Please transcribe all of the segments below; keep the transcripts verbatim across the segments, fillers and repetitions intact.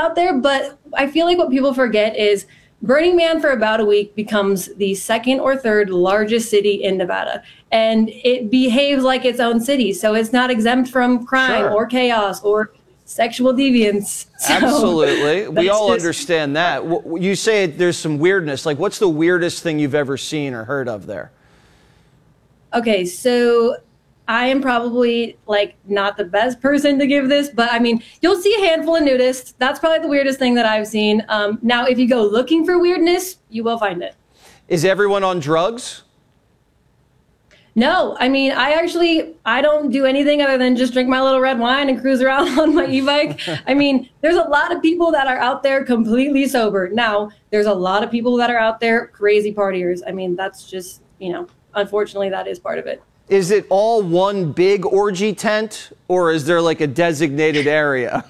out there, but I feel like what people forget is Burning Man for about a week becomes the second or third largest city in Nevada, and it behaves like its own city. So it's not exempt from crime Sure. or chaos or sexual deviance. So Absolutely. We all just, understand that. You say there's some weirdness. Like, what's the weirdest thing you've ever seen or heard of there? Okay, so I am probably like not the best person to give this, but I mean, you'll see a handful of nudists. That's probably the weirdest thing that I've seen. Um, now, if you go looking for weirdness, you will find it. Is everyone on drugs? No, I mean, I actually, I don't do anything other than just drink my little red wine and cruise around on my e-bike. I mean, there's a lot of people that are out there completely sober. Now, there's a lot of people that are out there crazy partiers. I mean, that's just, you know, unfortunately, that is part of it. Is it all one big orgy tent, or is there like a designated area?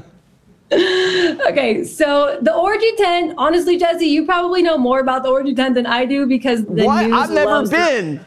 Okay, so the orgy tent, honestly, Jesse, you probably know more about the orgy tent than I do because the what? news I've never loves been.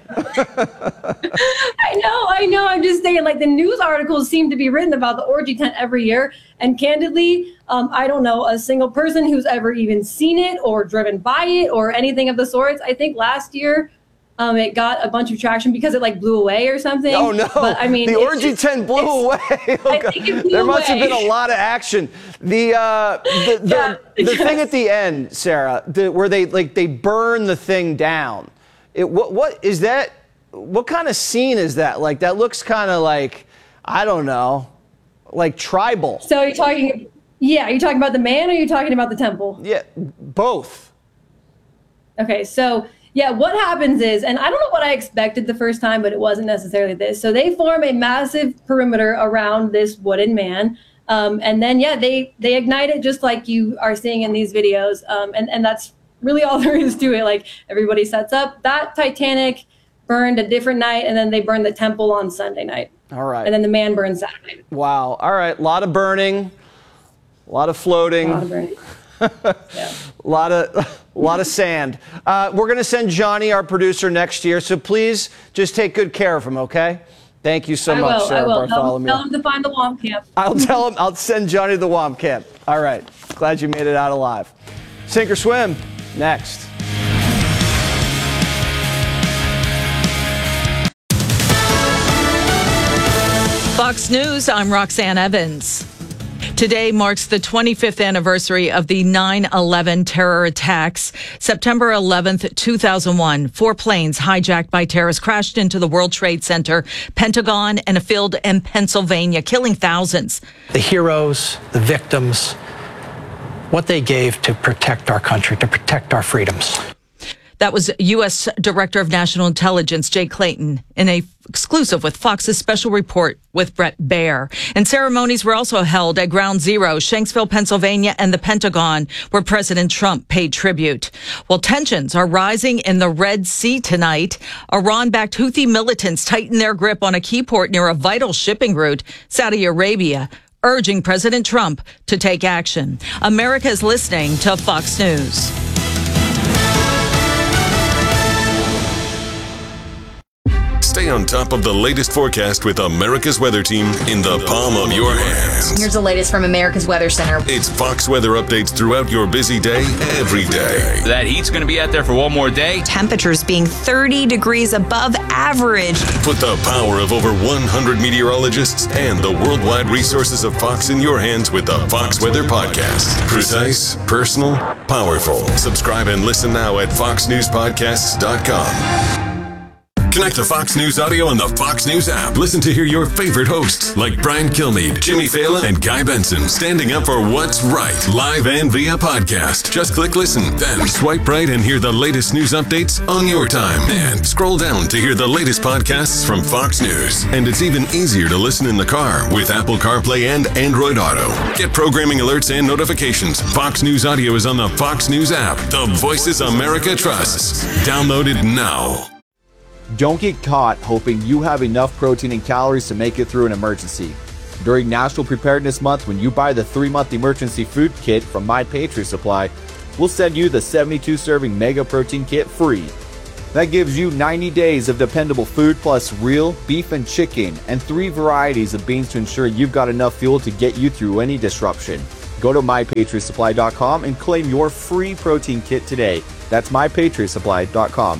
I know, I know. I'm just saying, like, the news articles seem to be written about the orgy tent every year. And candidly, um, I don't know a single person who's ever even seen it or driven by it or anything of the sorts. I think last year, Um, it got a bunch of traction because it like blew away or something. Oh no! But, I mean, the it's orgy just, tent blew away. Oh, I think it blew there must away. have been a lot of action. The uh, the the, Yeah, the yes. thing at the end, Sarah, the, where they like they burn the thing down. It what what is that? What kind of scene is that? Like that looks kind of like I don't know, like tribal. So you're talking, yeah, are you talking about the man or are you talking about the temple? Yeah, both. Okay, so yeah, what happens is, and I don't know what I expected the first time, but it wasn't necessarily this. So they form a massive perimeter around this wooden man. Um, and then, yeah, they, they ignite it just like you are seeing in these videos. Um, and, and that's really all there is to it. Like everybody sets up. That Titanic burned a different night, and then they burned the temple on Sunday night. All right. And then the man burned Saturday. Wow. All right. A lot of burning, a lot of floating. A lot of burning. Yeah. A lot of, a lot of sand. Uh, we're going to send Johnny, our producer, next year. So please just take good care of him, okay? Thank you so I much, will, Sarah I will. Bartholomew. Tell him, tell him to find the Womp Camp. I'll tell him. I'll send Johnny to the Womp Camp. All right. Glad you made it out alive. Sink or swim. Next. Fox News, I'm Roxanne Evans. Today marks the twenty-fifth anniversary of the nine eleven terror attacks. September eleventh, two thousand one, four planes hijacked by terrorists crashed into the World Trade Center, Pentagon, and a field in Pennsylvania, killing thousands. The heroes, the victims, what they gave to protect our country, to protect our freedoms. That was U S Director of National Intelligence Jay Clayton in a exclusive with Fox's special report with Brett Baer. And ceremonies were also held at Ground Zero, Shanksville, Pennsylvania, and the Pentagon, where President Trump paid tribute. Well, tensions are rising in the Red Sea tonight. Iran-backed Houthi militants tighten their grip on a key port near a vital shipping route, Saudi Arabia, urging President Trump to take action. America is listening to Fox News. Stay on top of the latest forecast with America's Weather Team in the palm of your hands. Here's the latest from America's Weather Center. It's Fox weather updates throughout your busy day, every day. That heat's going to be out there for one more day. Temperatures being thirty degrees above average. Put the power of over one hundred meteorologists and the worldwide resources of Fox in your hands with the Fox Weather Podcast. Precise, personal, powerful. Subscribe and listen now at fox news podcasts dot com. Connect to Fox News Audio on the Fox News app. Listen to hear your favorite hosts like Brian Kilmeade, Jimmy Fallon, and Guy Benson standing up for what's right, live and via podcast. Just click listen, then swipe right and hear the latest news updates on your time. And scroll down to hear the latest podcasts from Fox News. And it's even easier to listen in the car with Apple CarPlay and Android Auto. Get programming alerts and notifications. Fox News Audio is on the Fox News app. The voices America trusts. Download it now. Don't get caught hoping you have enough protein and calories to make it through an emergency. During National Preparedness Month, when you buy the three-month emergency food kit from My Patriot Supply, we'll send you the seventy-two serving Mega Protein Kit free. That gives you ninety days of dependable food plus real beef and chicken and three varieties of beans to ensure you've got enough fuel to get you through any disruption. Go to my patriot supply dot com and claim your free protein kit today. That's my patriot supply dot com.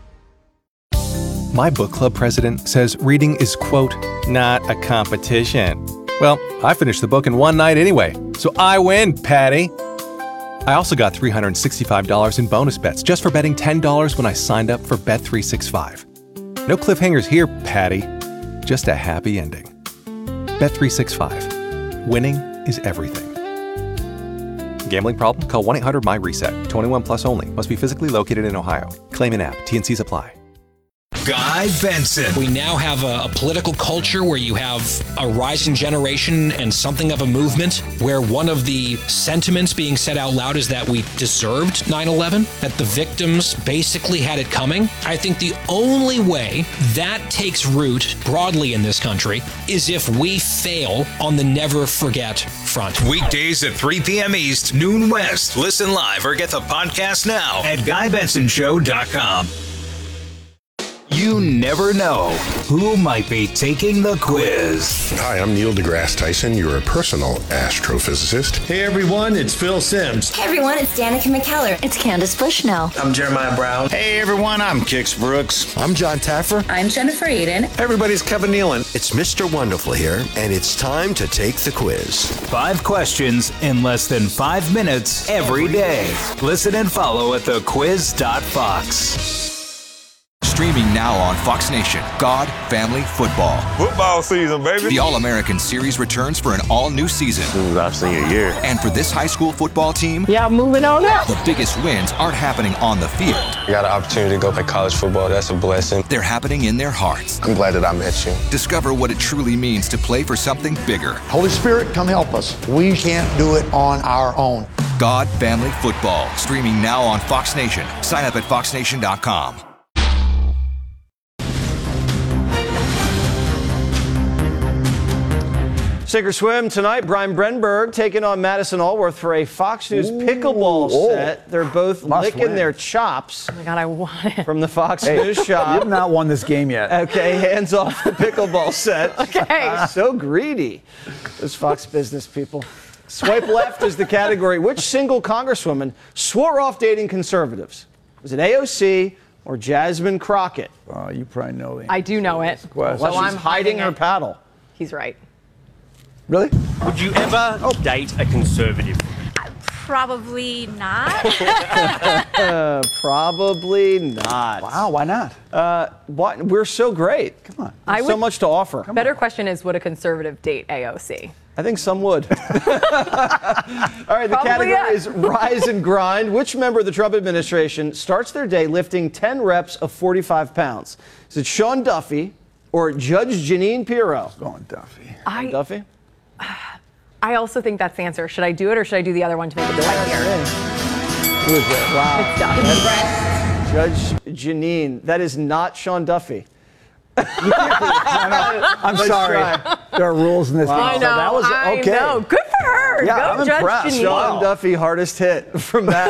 My book club president says reading is, quote, not a competition. Well, I finished the book in one night anyway, so I win, Patty. I also got three hundred sixty-five dollars in bonus bets just for betting ten dollars when I signed up for Bet three sixty-five. No cliffhangers here, Patty. Just a happy ending. Bet three sixty-five. Winning is everything. Gambling problem? Call one eight hundred M Y reset. twenty-one plus only. Must be physically located in Ohio. Claim in app. T and Cs apply. Guy Benson. We now have a, a political culture where you have a rising generation and something of a movement where one of the sentiments being said out loud is that we deserved nine eleven, that the victims basically had it coming. I think the only way that takes root broadly in this country is if we fail on the never forget front. Weekdays at three p.m. East, noon West. Listen live or get the podcast now at guy benson show dot com. You never know who might be taking the quiz. Hi, I'm Neil deGrasse Tyson, your personal astrophysicist. Hey everyone, it's Phil Simms. Hey everyone, it's Danica McKellar. It's Candace Bushnell. I'm Jeremiah Brown. Hey everyone, I'm Kix Brooks. I'm John Taffer. I'm Jennifer Aiden. Everybody's Kevin Nealon. It's Mister Wonderful here, and it's time to take the quiz. Five questions in less than five minutes every day. Listen and follow at the quiz dot fox. Streaming now on Fox Nation, God, Family, Football. Football season, baby. The All-American Series returns for an all-new season. This is our senior year. And for this high school football team, yeah, moving on up. The biggest wins aren't happening on the field. I got an opportunity to go play college football. That's a blessing. They're happening in their hearts. I'm glad that I met you. Discover what it truly means to play for something bigger. Holy Spirit, come help us. We can't do it on our own. God, Family, Football. Streaming now on Fox Nation. Sign up at fox nation dot com. Sink or swim tonight. Brian Brenberg taking on Madison Allworth for a Fox News Ooh, pickleball oh. set. They're both Must licking win. their chops. Oh my God, I want it. From the Fox hey, News shop. You have not won this game yet. Okay, hands off the pickleball set. Okay. So greedy, those Fox business people. Swipe left is the category. Which single congresswoman swore off dating conservatives? Was it A O C or Jasmine Crockett? Oh, you probably know it. I do know it. Well, so she's I'm hiding her it. paddle. He's right. Really? Would you ever oh. date a conservative? Probably not. uh, probably not. Wow, why not? Uh, why, we're so great. Come on. I so would, much to offer. Better question is, would a conservative date A O C? I think some would. All right, the Probably category yeah. is Rise and Grind. Which member of the Trump administration starts their day lifting ten reps of forty-five pounds? Is it Sean Duffy or Judge Jeanine Pirro? Going Duffy. I, Duffy? I also think that's the answer. Should I do it or should I do the other one to make it spicier? Who is it? Wow. It's Duffy. Judge Jeanine. That is not Sean Duffy. I'm Let's sorry. Try. There are rules in this wow. game. I know. So that was I okay. know. Good for her. Yeah, Go, I'm Judge impressed. Jeanine. Sean Wow. Duffy, hardest hit from that.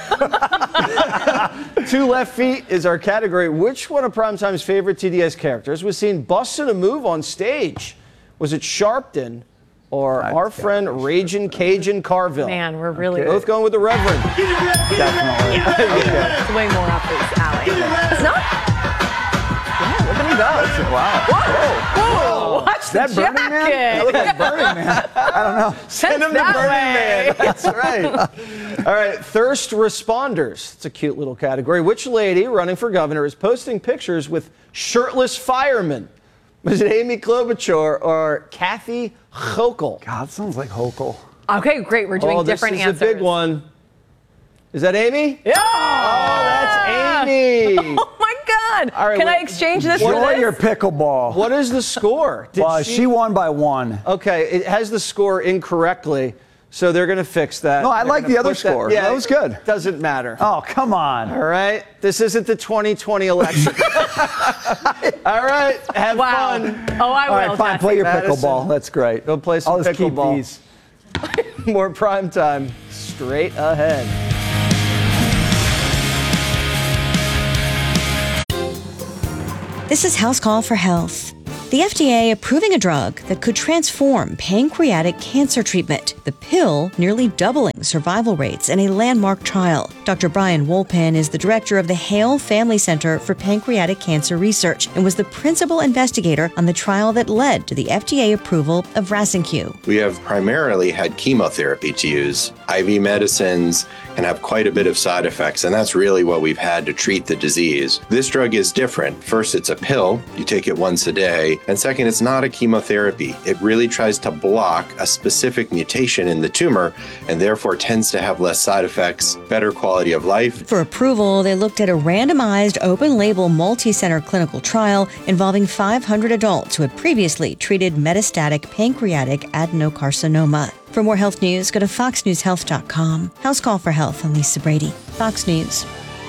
Two left feet is our category. Which one of Primetime's favorite T D S characters was seen busting a move on stage? Was it Sharpton or I'd our friend Ragin' Cajun Carville? Man, we're really okay. both going with the Reverend. Definitely. Okay. It's way more up his alley. It's not. Yeah, look at him go. Wow. Whoa. Whoa. Watch Is that the Burning jacket. Man? That looks like Burning Man. I don't know. Send him to Burning Man. That's right. All right, thirst responders. It's a cute little category. Which lady running for governor is posting pictures with shirtless firemen? Was it Amy Klobuchar or Kathy Hochul? God, sounds like Hochul. Okay, great. We're doing oh, different this is answers. a big one. Is that Amy? Yeah. Oh, that's Amy. Oh my God. All right, Can wait. I exchange this Enjoy for this? your pickleball. What is the score? Did well, she... she won by one. Okay, it has the score incorrectly. So they're going to fix that. No, I they're like the other score. That. Yeah, that was good. Doesn't matter. Oh, come on. All right. This isn't the twenty twenty election. All right. Have wow. fun. Oh, I will. All right, fine. Play your Madison. pickleball. That's great. Go play some I'll just pickleball. Keep these. More prime time straight ahead. This is House Call for Health. The F D A approving a drug that could transform pancreatic cancer treatment. The pill nearly doubling survival rates in a landmark trial. Doctor Brian Wolpan is the director of the Hale Family Center for Pancreatic Cancer Research and was the principal investigator on the trial that led to the F D A approval of Rasenq. We have primarily had chemotherapy to use. I V medicines can have quite a bit of side effects, and that's really what we've had to treat the disease. This drug is different. First, it's a pill. You take it once a day. And second, it's not a chemotherapy. It really tries to block a specific mutation in the tumor and therefore tends to have less side effects, better quality of life. For approval, they looked at a randomized, open-label, multi-center clinical trial involving five hundred adults who had previously treated metastatic pancreatic adenocarcinoma. For more health news, go to fox news health dot com. House Call for Health, I'm Lisa Brady. Fox News.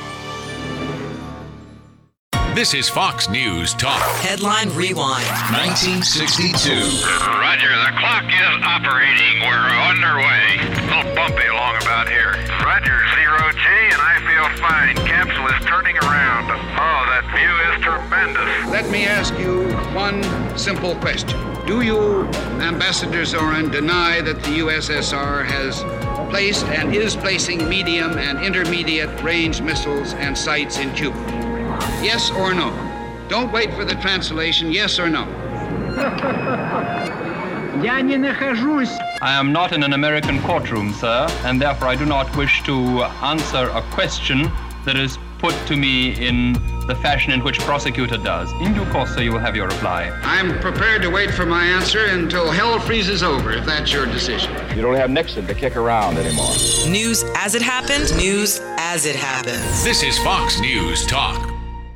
This is Fox News Talk. Headline Rewind. nineteen sixty-two. Roger, the clock is operating. We're underway. A little bumpy along about here. Roger, zero G, and I feel fine. Capsule is turning around. Oh, that view is tremendous. Let me ask you one simple question. Do you, Ambassador Zorin, deny that the U S S R has placed and is placing medium and intermediate range missiles and sites in Cuba? Yes or no? Don't wait for the translation. Yes or no? I am not in an American courtroom, sir, and therefore I do not wish to answer a question that is put to me in the fashion in which prosecutor does. In due course, sir, you will have your reply. I'm prepared to wait for my answer until hell freezes over, if that's your decision. You don't have Nixon to kick around anymore. News as it happened, news as it happens. This is Fox News Talk.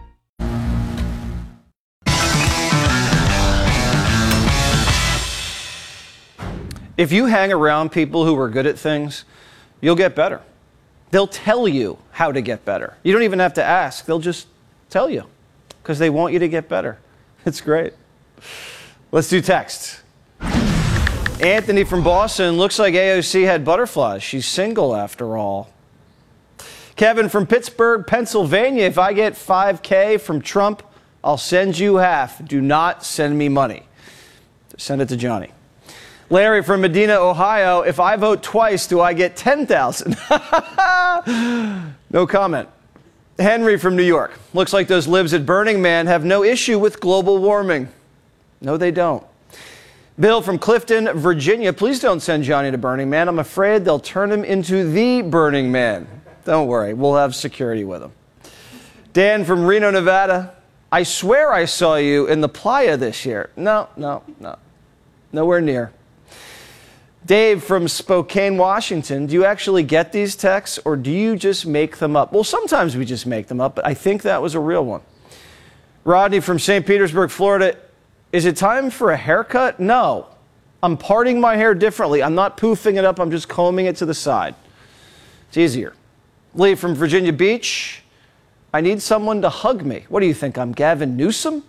If you hang around people who are good at things, you'll get better. They'll tell you how to get better. You don't even have to ask. They'll just tell you because they want you to get better. It's great. Let's do text. Anthony from Boston. Looks like A O C had butterflies. She's single after all. Kevin from Pittsburgh, Pennsylvania. If I get five K from Trump, I'll send you half. Do not send me money. Send it to Johnny. Larry from Medina, Ohio. If I vote twice, do I get ten thousand? No comment. Henry from New York. Looks like those libs at Burning Man have no issue with global warming. No, they don't. Bill from Clifton, Virginia. Please don't send Johnny to Burning Man. I'm afraid they'll turn him into the Burning Man. Don't worry. We'll have security with him. Dan from Reno, Nevada. I swear I saw you in the playa this year. No, no, no. Nowhere near. Dave from Spokane, Washington. Do you actually get these texts or do you just make them up? Well, sometimes we just make them up, but I think that was a real one. Rodney from Saint Petersburg, Florida. Is it time for a haircut? No. I'm parting my hair differently. I'm not poofing it up. I'm just combing it to the side. It's easier. Lee from Virginia Beach. I need someone to hug me. What do you think? I'm Gavin Newsom?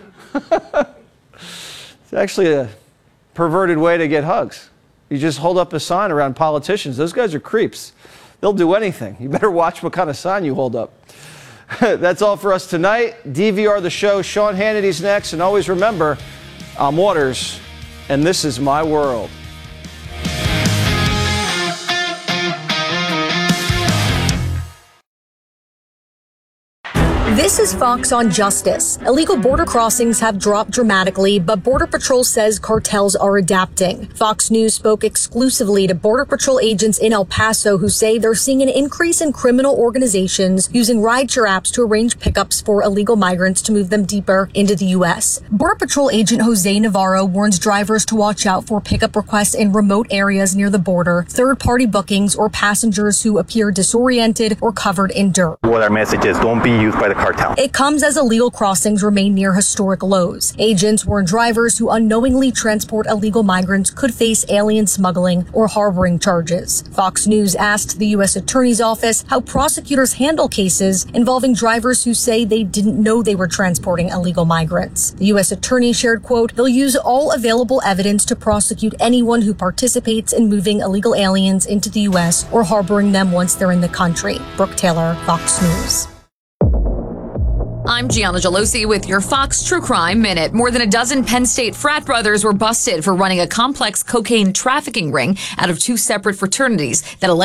It's actually a perverted way to get hugs. You just hold up a sign around politicians. Those guys are creeps. They'll do anything. You better watch what kind of sign you hold up. That's all for us tonight. D V R the show. Sean Hannity's next. And always remember, I'm Waters, and this is my world. This is Fox on Justice. Illegal border crossings have dropped dramatically, but Border Patrol says cartels are adapting. Fox News spoke exclusively to Border Patrol agents in El Paso who say they're seeing an increase in criminal organizations using rideshare apps to arrange pickups for illegal migrants to move them deeper into the U S. Border Patrol agent Jose Navarro warns drivers to watch out for pickup requests in remote areas near the border, third-party bookings, or passengers who appear disoriented or covered in dirt. What our message is, don't be used by the cartel. It comes as illegal crossings remain near historic lows. Agents warn drivers who unknowingly transport illegal migrants could face alien smuggling or harboring charges. Fox News asked the U S Attorney's Office how prosecutors handle cases involving drivers who say they didn't know they were transporting illegal migrants. The U S Attorney shared, quote, they'll use all available evidence to prosecute anyone who participates in moving illegal aliens into the U S or harboring them once they're in the country. Brooke Taylor, Fox News. I'm Gianna Gelosi with your Fox True Crime Minute. More than a dozen Penn State frat brothers were busted for running a complex cocaine trafficking ring out of two separate fraternities that